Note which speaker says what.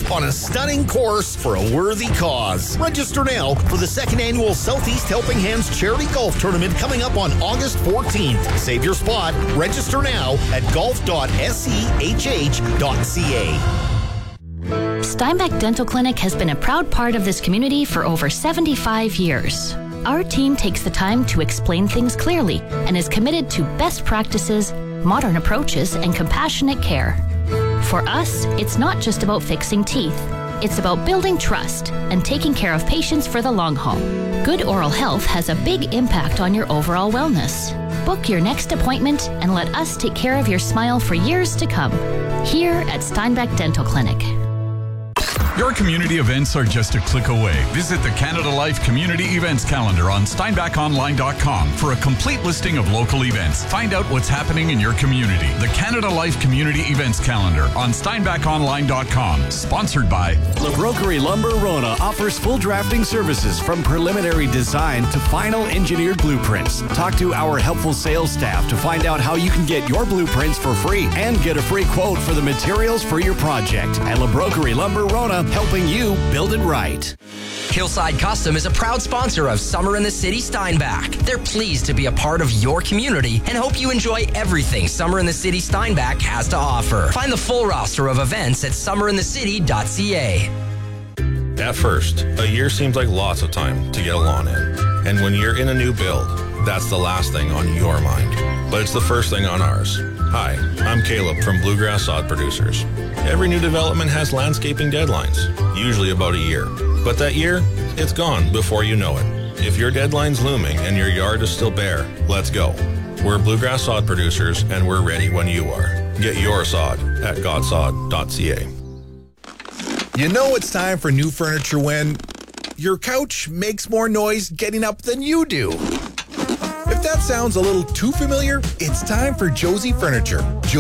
Speaker 1: on a stunning course for a worthy cause. Register now for the second annual Southeast Helping Hands Charity Golf Tournament coming up on August 14th. Save your spot. Register now at golf.sehh.ca.
Speaker 2: Steinbeck Dental Clinic has been a proud part of this community for over 75 years. Our team takes the time to explain things clearly and is committed to best practices, modern approaches, and compassionate care. For us, it's not just about fixing teeth. It's about building trust and taking care of patients for the long haul. Good oral health has a big impact on your overall wellness. Book your next appointment and let us take care of your smile for years to come. Here at Steinbeck Dental Clinic.
Speaker 3: Your community events are just a click away. Visit the Canada Life Community Events Calendar on steinbackonline.com for a complete listing of local events. Find out what's happening in your community. The Canada Life Community Events Calendar on steinbackonline.com. Sponsored by
Speaker 4: LaBrokery Lumber Rona offers full drafting services from preliminary design to final engineered blueprints. Talk to our helpful sales staff to find out how you can get your blueprints for free and get a free quote for the materials for your project. At LaBrokery Lumber Rona, helping you build it right.
Speaker 5: Hillside Custom is a proud sponsor of Summer in the City Steinbach. They're pleased to be a part of your community and hope you enjoy everything Summer in the City Steinbach has to offer. Find the full roster of events at summerinthecity.ca.
Speaker 6: At first, a year seems like lots of time to get a lawn in. And when you're in a new build, that's the last thing on your mind. But it's the first thing on ours. Hi, I'm Caleb from Bluegrass Sod Producers. Every new development has landscaping deadlines, usually about a year. But that year, it's gone before you know it. If your deadline's looming and your yard is still bare, let's go. We're Bluegrass Sod Producers, and we're ready when you are. Get your sod at godsod.ca.
Speaker 7: You know it's time for new furniture when your couch makes more noise getting up than you do. If that sounds a little too familiar, it's time for Josie Furniture.